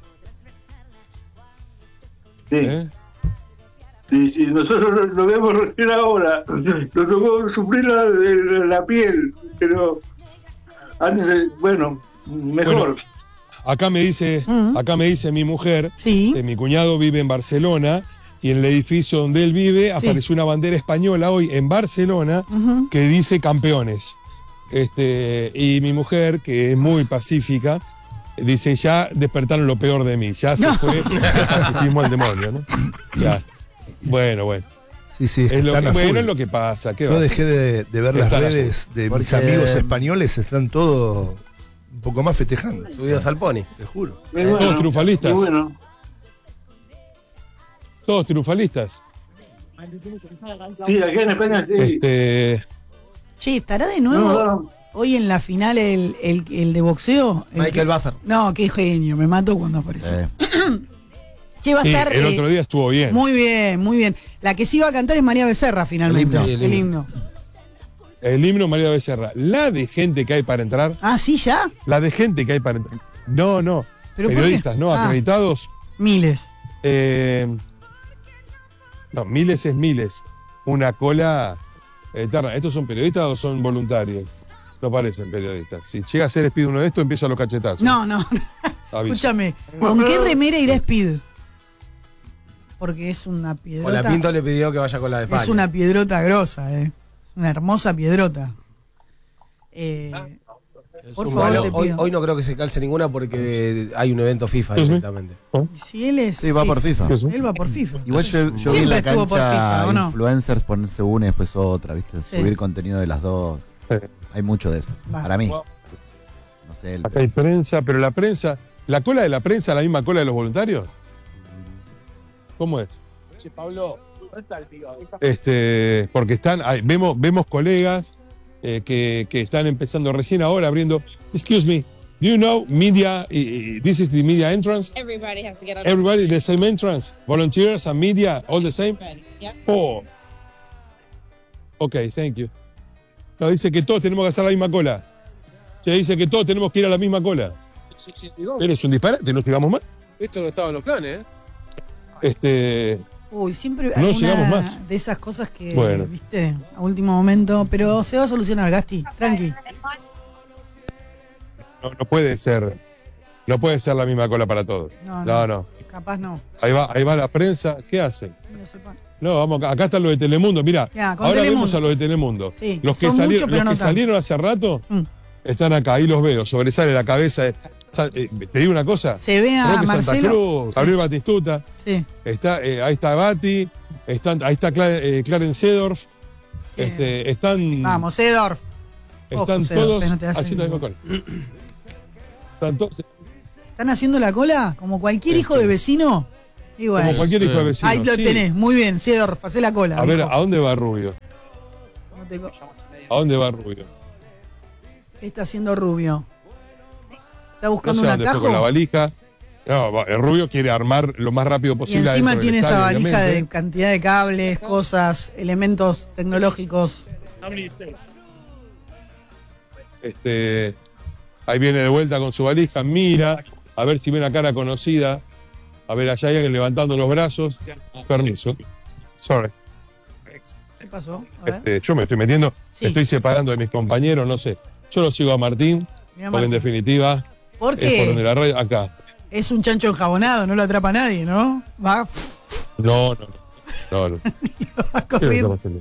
Sí. ¿Eh? Sí, sí, nosotros lo, lo vemos recién ahora. Nos tocó sufrir la, la, la piel, pero antes, bueno, mejor. Bueno, acá me dice, acá me dice mi mujer, que mi cuñado vive en Barcelona, y en el edificio donde él vive Sí. apareció una bandera española hoy en Barcelona Ujú. que dice campeones. Este, y mi mujer, que es muy pacífica, dice, ya despertaron lo peor de mí, ya se No. fue el pacifismo al demonio, ¿no? Ya. Bueno, bueno. Sí, sí, es que Es lo están que, a bueno, full. es lo que pasa. ¿qué Yo va? dejé de, de ver las Están a redes full. de mis Porque- amigos españoles, están todos un poco más festejando. Subidos al pony. Te juro. Muy bueno, Todos triunfalistas. muy bueno. Todos triunfalistas. Sí, acá en España sí. Este, Che, ¿estará de nuevo No, no. hoy en la final el, el, el de boxeo? El Michael que- Buffer. No, qué genio, me mató cuando apareció. Che, va a sí, estar. el eh, otro día estuvo bien. Muy bien, muy bien. La que sí va a cantar es María Becerra finalmente. El himno. El himno. El himno María Becerra. La de gente que hay para entrar. Ah, sí, ya. La de gente que hay para entrar. No, no. ¿Pero por qué? Periodistas, ¿no? Ah. Acreditados. Miles. Eh, no, miles es miles. Una cola eterna. ¿Estos son periodistas o son voluntarios? No parecen periodistas. Si llega a ser Speed uno de estos, empiezo a los cachetazos. No, no. Aviso. Escúchame. ¿Con qué remera irá Speed? Porque es una piedrota. O la Pinto le pidió que vaya con la de España. Es una piedrota grosa, eh. Una hermosa piedrota. Eh, Es por un favor, malo. te hoy, pido. hoy no creo que se calce ninguna porque hay un evento FIFA directamente. Si él es. Sí, va por FIFA. Él va por FIFA. Igual yo, yo vi en Siempre la estuvo por cancha FIFA, ¿o no? influencers ponerse una y después otra, ¿viste? Sí. Subir contenido de las dos. Hay mucho de eso. Va. Para mí. No sé, el- Acá hay prensa, pero la prensa. ¿La cola de la prensa es la misma cola de los voluntarios? ¿Cómo es? Che, Pablo, ¿dónde está el tío? Este, porque están, hay- vemos, vemos colegas eh, que, que están empezando recién ahora abriendo. Excuse me, do you know media? eh, eh, This is the media entrance. Everybody has to get on Everybody the same entrance. Volunteers and media all the same. Yeah. Oh. Okay, thank you. No, dice que todos tenemos que hacer la misma cola. Se dice que todos tenemos que ir a la misma cola. Eres un disparate, no llegamos más. Esto no estaba en los planes, ¿eh? Este, Uy, siempre No hay llegamos una más. de esas cosas que, Bueno. viste, a último momento. Pero se va a solucionar, Gasti. Tranqui. no, no puede ser. No puede ser la misma cola para todos. No, No, no. no. Capaz no. Ahí va, ahí va la prensa. ¿Qué hacen? No sepa. No, vamos, acá está lo de Telemundo. Mira, Ya, con ahora Telemundo. vemos a lo de Telemundo. Sí, los que, son salieron, muchos, pero los no que tanto. salieron hace rato Mm. están acá, ahí los veo. Sobresale la cabeza. de- sa- eh, Te digo una cosa. Se ve a Roque Santa Marcelo. Cruz, Gabriel Batistuta. Sí. Está, eh, ahí está Bati. Están, ahí está Cla- eh, Clarence Seedorf. Este, están Vamos, Edorf. están Ojo, Seedorf, todos no te hace haciendo la misma ningún- cola. Entonces, ¿Están haciendo la cola? Como cualquier hijo de vecino. Y bueno. como cualquier hijo de vecino. Ahí lo sí. tenés, muy bien, Seedorf, hacé la cola. A ver, hijo. ¿a dónde va Rubio? No te co- ¿A dónde va Rubio? ¿Qué está haciendo Rubio? ¿Está No buscando sé un dónde fue atajo? con la valija. No, va- el Rubio quiere armar lo más rápido Y posible. encima adentro del tiene esa estadio, valija obviamente. de cantidad de cables, cosas, elementos tecnológicos. Este, ahí viene de vuelta con su valija, mira, a ver si ve una cara conocida. A ver, allá hay alguien levantando los brazos. Permiso. Sorry. ¿Qué pasó? A ver. Este, yo me estoy metiendo, Sí. me estoy separando de mis compañeros, no sé. Yo lo sigo a Martín, Mirá, porque en Martín. definitiva ¿Por es qué? por donde la radio. Acá. Es un chancho enjabonado, no lo atrapa nadie, ¿no? Va, No, no, no. no, no. va ¿Qué es lo corriendo. que estamos haciendo?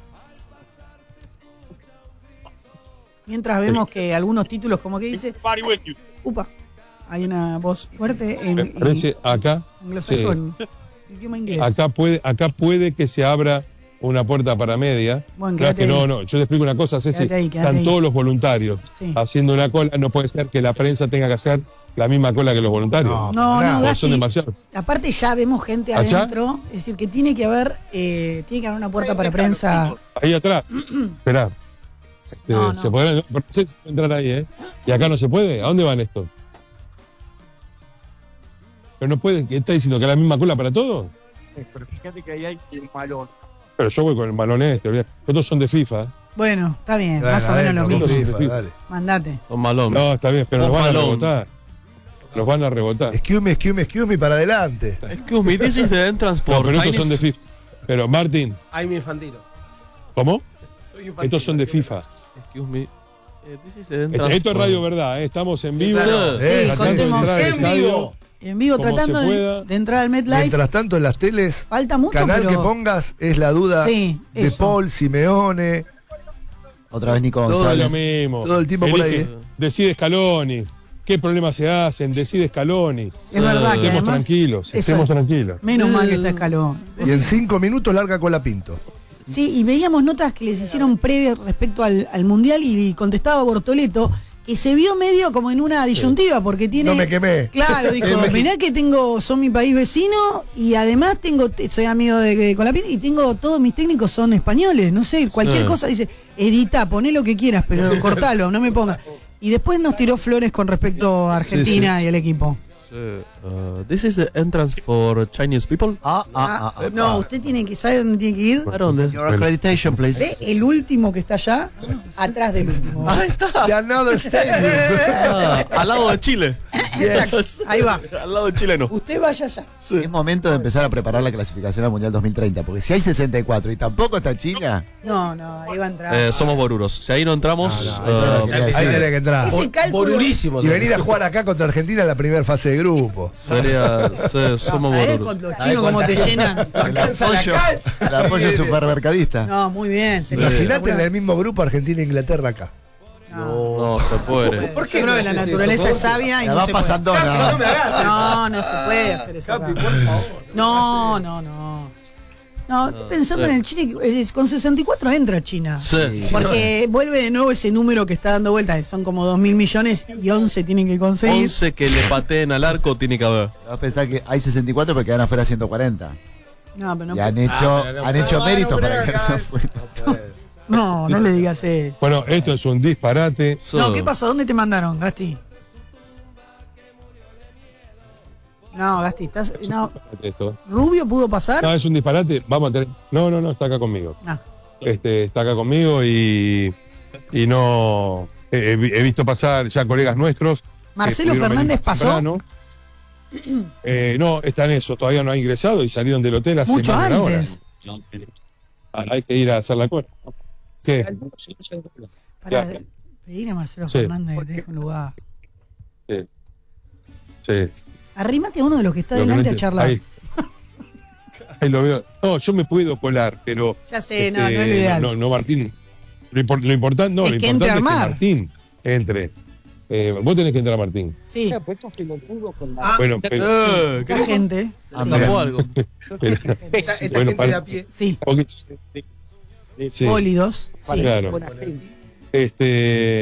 Mientras vemos que algunos títulos, como que dice. Upa, hay una voz fuerte en, Me parece acá. en anglosajón, idioma inglés. Acá puede, acá puede que se abra una puerta para media. Bueno, Claro quédate que no, ahí. no, yo te explico una cosa, Ceci. Quédate ahí, quédate Están ahí. todos los voluntarios Sí. haciendo una cola. No puede ser que la prensa tenga que hacer la misma cola que los voluntarios. No, no, Porque Gasti. son demasiados. Aparte ya vemos gente ¿Allá? adentro, es decir, que tiene que haber, eh, tiene que haber una puerta para prensa. Ahí atrás. Esperá. Este, No, no. Se podrán, no, pero no sé si puede entrar ahí, ¿eh? Y acá no se puede. ¿A dónde van estos? Pero no pueden. ¿Qué está diciendo? ¿Que es la misma cola para todos? Pero fíjate que ahí hay un malón. Pero yo voy con el balón este. olvidá. Estos son de FIFA. Bueno, está bien, Claro, más o menos lo adentro, mismo. con FIFA, FIFA. dale. Mandate. Son malón. No, está bien, pero Vos los van a balón. rebotar. Los van a rebotar. Excuse me, excuse me, excuse me, para adelante. Excuse me, this is the entrance No, for pero estos Chinese. son de FIFA. Pero Martín, Ahí mi infantilo. ¿cómo? Soy infantil. Estos son de FIFA. Excuse me. eh, this is the Este- entrance esto es for- Radio Verdad, ¿eh? Estamos en vivo. Sí, tratando Sí, de contemos entrar al en estadio vivo. En vivo como tratando se de, pueda. de entrar al MetLife. Mientras tanto, en las teles, Falta mucho, canal pero- que pongas es la duda Sí, de eso. Paul, Simeone. Otra vez Nico Todo González. lo mismo. Todo el tiempo por ahí, Elige- Decide Scaloni. ¿Qué problemas se hacen? Decide Scaloni. Es verdad que Estemos además- tranquilos, eso estemos es. tranquilos. Menos mal que está Escalón. Y en cinco minutos larga con la Pinto. Sí, y veíamos notas que les hicieron previas respecto al, al Mundial y contestaba Bortoleto que se vio medio como en una disyuntiva porque tiene... No me quemé. Claro, dijo, El Meji- mirá que tengo, son mi país vecino y además tengo, soy amigo de, de Colapinto y tengo, todos mis técnicos son españoles, no sé, cualquier Sí. cosa, dice, edita, poné lo que quieras, pero cortalo, no me pongas. Y después nos tiró flores con respecto a Argentina Sí, sí. y al equipo. Sí, uh, this is the entrance for Chinese people. Ah, Ah, no, usted tiene que saber dónde tiene que ir. ¿A dónde? Your accreditation, please. Ve el último que está allá, atrás del último. Ahí está. The Another Stadium. Ah, al lado de Chile. Exacto, ahí va. Al lado chileno. Usted vaya allá. Es momento de empezar a preparar la clasificación al Mundial dos mil treinta, porque si hay sesenta y cuatro y tampoco está China, No, no, ahí va a entrar. Eh, somos boruros. Si ahí no entramos. No, no, uh, ahí no Ahí tenés que entrar. Ese cálculo. Borurísimos. Y venir a jugar acá contra Argentina en la primera fase de grupo. sería. sí, somos ¿Sabés boruros. con los chinos cómo te llenan? el apoyo, el apoyo supermercadista. No, muy bien. Sería Imagínate en espectacular. el mismo grupo Argentina e Inglaterra acá. No, se puede. Yo creo que la naturaleza es sabia y La no va se pasando puede. nada. No, no se puede hacer eso acá. No, no, no. No, estoy pensando en el Chile, que, eh, con sesenta y cuatro entra China. Sí, sí. Porque vuelve de nuevo ese número que está dando vueltas, son como dos mil millones y once tienen que conseguir. once que le pateen al arco tiene que haber. Vas a pensar que hay sesenta y cuatro porque quedan afuera ciento cuarenta. No, pero no, Y han hecho, Ah, pero no han puede. hecho Ah, méritos no para puede, quedarse acá. afuera. no, no le digas eso. Bueno, esto es un disparate. No, ¿qué pasó? ¿Dónde te mandaron, Gasti? No, Gasti, estás. No, Esto. ¿Rubio pudo pasar? No, es un disparate. Vamos a tener. No, no, no, está acá conmigo. Ah. Este, está acá conmigo y. Y no. He, he- he visto pasar ya colegas nuestros. que Marcelo pudieron venir Fernández más pasó. temprano. Eh, no, está en eso, todavía no ha ingresado y salieron del hotel hace Mucho más de una hora. antes. Ah, hay que ir a hacer la cola. ¿Qué? Para Ya. pedir a Marcelo Sí. Fernández que te deje un lugar. Sí. Sí. Arrímate a uno de los que está Lo que delante no a te- charlar. Ahí. Ahí lo veo. No, yo me puedo colar, pero. Ya sé, no, este, no es lo ideal. No, no, Martín. Lo, impor- lo importante, no, Es lo que importante entre a es que armar. Martín entre. Eh, vos tenés que entrar, Martín. Sí. Ah, bueno, pero. Eh, Mucha gente. Ah, Sí. mira. tapó algo. pero- Esta, esta bueno, gente para- de a pie. Sí. porque- sí. Bólidos. Sí. Claro. Este.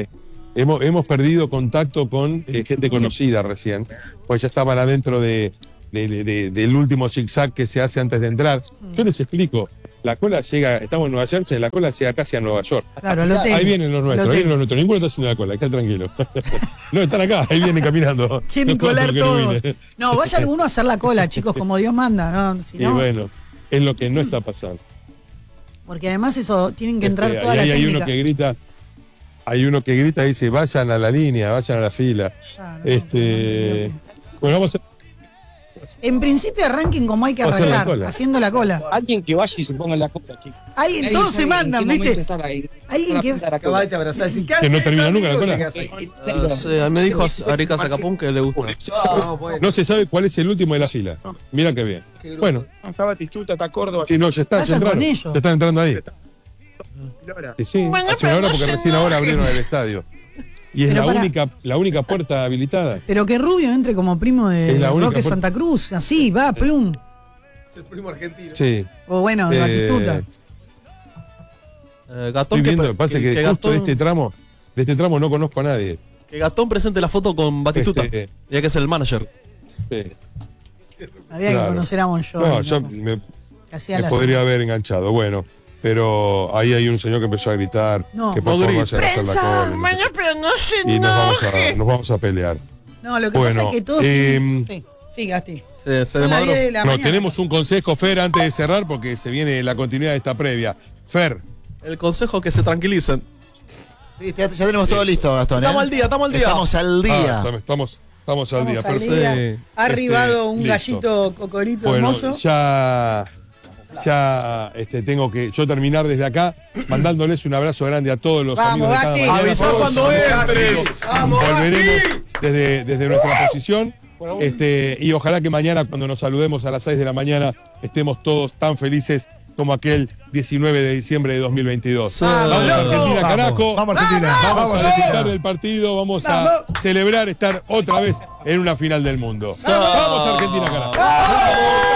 hemos, hemos perdido contacto con eh, gente conocida recién, pues ya estaban adentro de, de, de, de, del último zigzag que se hace antes de entrar. Yo les explico, la cola llega, estamos en Nueva Jersey, la cola llega casi a Nueva York. Claro, lo tengo. Ahí vienen los nuestros, Lo ahí vienen tengo. los nuestros, ninguno está haciendo la cola, está tranquilo. No, están acá, ahí vienen caminando. Quieren No, colar porque no todos. vine. No, vaya alguno a hacer la cola, chicos, como Dios manda, ¿no? Si Y no, bueno, es lo que no está pasando. porque además eso, tienen que entrar Este, toda ahí la hay, hay técnica. uno que grita, hay uno que grita y dice, vayan a la línea, vayan a la fila. este, bueno, vamos a En principio arranquen como hay que Vamos a hacer la arrancar, cola. haciendo la cola. Alguien que vaya y se ponga en la cola, chicos. Alguien, Nadie todos sabe se mandan, en qué ¿viste? momento estar ahí. Alguien que. Para Que va y te abrazás y decís, ¿qué Que no haces, termina nunca la amigo? cola. ¿Qué haces? Ah, sí, me dijo Arica Sacapón que le gusta. No se sabe cuál es el último de la fila. Mira qué bien. Bueno, Está Batistuta, está Córdoba. si no, ya está, ya Vayan entraron. con ellos. Ya están entrando ahí. Sí, sí, Bueno, hace una pero hora no porque se recién ahora enojen. abrieron el estadio. Y es Pero la pará. única, la única puerta habilitada. Pero que Rubio entre como primo de Es la única Roque por- Santa Cruz, así, va, plum. Es el primo argentino. Sí. O bueno, de Eh, Batistuta. Eh, Gastón, Estoy viendo, que, me parece que- que, que justo Gastón, de este tramo, de este tramo no conozco a nadie. que Gastón presente la foto con Batistuta, Este, ya que es el manager. Sí. Había claro. que conocer a Monjoy. No, ¿no? yo me, Que hacía me las- podría haber enganchado, bueno. Pero ahí hay un señor que empezó a gritar No. que por No favor grite. vayan a hacer la cola. y no sé Mañana, pero no se qué. Y nos vamos, a, enoje. nos vamos a pelear. No, lo que Bueno, pasa es que todos. eh, tienen- Sí, sí, Gasti. Se, se Son las desmadró. diez de la No, mañana. tenemos un consejo, Fer, antes de cerrar, porque se viene la continuidad de esta previa. Fer, El consejo que se tranquilicen. Sí, ya, ya tenemos todo listo, Gastón. ¿eh? Estamos al día, estamos al día. Estamos al ah, día. estamos, estamos, estamos al día. Estamos al Perfecto. día. Sí. Ha arribado Este, un listo. gallito cocorito Bueno, hermoso. ya, ya este, tengo que yo terminar desde acá, mandándoles un abrazo grande a todos los Vamos, amigos de cada Gasti. mañana. Avisá Todos cuando los entres. amigos. Vamos, Volveremos desde, desde nuestra posición. Este, y ojalá que mañana, cuando nos saludemos a las seis de la mañana, estemos todos tan felices como aquel diecinueve de diciembre de dos mil veintidós. Sí. Vamos, Vamos, Argentina, vamos, carajo. vamos, Argentina, Vamos, vamos, a Argentina. disfrutar del partido. Vamos a Vamos. celebrar estar otra vez en una final del mundo. Vamos, Argentina, carajo.